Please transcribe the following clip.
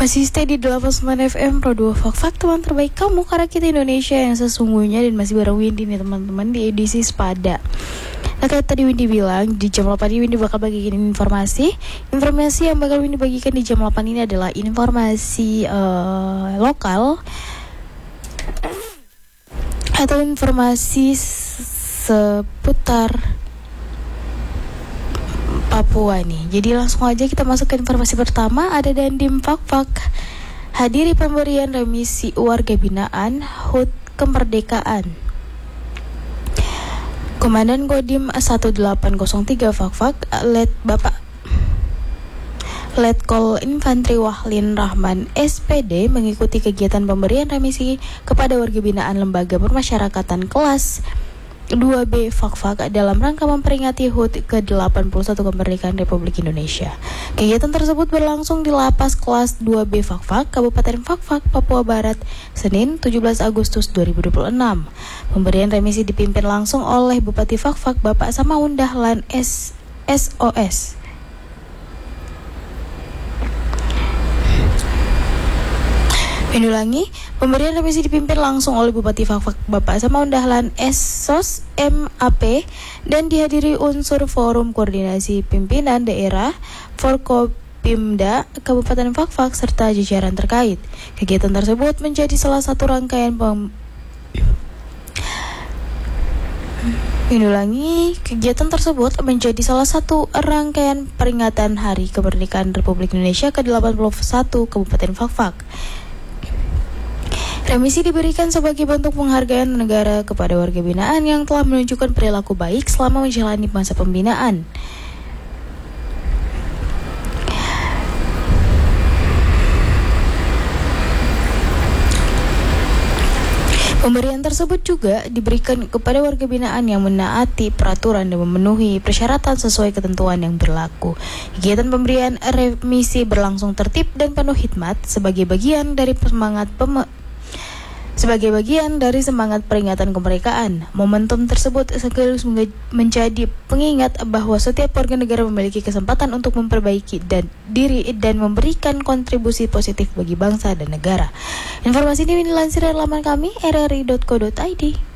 Masih stay di 89 FM Pro 2 Fak teman terbaik kamu, karena kita Indonesia yang sesungguhnya. Dan masih bareng Windy nih teman-teman di edisi Sepada. Nah, kayak tadi Windy bilang, di jam 8 ini Windy bakal bagikan informasi yang bakal Windy bagikan di jam 8 ini adalah informasi lokal atau informasi seputar Papua nih. Jadi langsung aja kita masuk ke informasi pertama. Ada Dandim Fak hadiri pemberian remisi warga binaan HUT Kemerdekaan. Komandan Kodim 1803 Fak Letkol Infantri Wahlin Rahman SPD mengikuti kegiatan pemberian remisi kepada warga binaan Lembaga Permasyarakatan kelas 2B Fak dalam rangka memperingati HUT ke-81 kemerdekaan Republik Indonesia. Kegiatan tersebut berlangsung di Lapas kelas 2B Fak, Kabupaten Fak, Papua Barat, Senin 17 Agustus 2026. Pemberian remisi dipimpin langsung oleh Bupati Fak, Bapak Samaun Dahlan SOS. Ulangi, pemberian remisi dipimpin langsung oleh Bupati Fak, Bapak Samaun Dahlan SOS MAP dan dihadiri unsur Forum Koordinasi Pimpinan Daerah Forkopimda Kabupaten Fak serta jajaran terkait. Kegiatan tersebut menjadi salah satu rangkaian peringatan Hari Kemerdekaan Republik Indonesia ke-81 Kabupaten Fak. Remisi diberikan sebagai bentuk penghargaan negara kepada warga binaan yang telah menunjukkan perilaku baik selama menjalani masa pembinaan. Pemberian tersebut juga diberikan kepada warga binaan yang menaati peraturan dan memenuhi persyaratan sesuai ketentuan yang berlaku. Kegiatan pemberian remisi berlangsung tertib dan penuh hikmat sebagai bagian dari semangat peringatan kemerdekaan. Momentum tersebut sekaligus menjadi pengingat bahwa setiap warga negara memiliki kesempatan untuk memperbaiki diri dan memberikan kontribusi positif bagi bangsa dan negara. Informasi ini dilansir dari laman kami rri.co.id.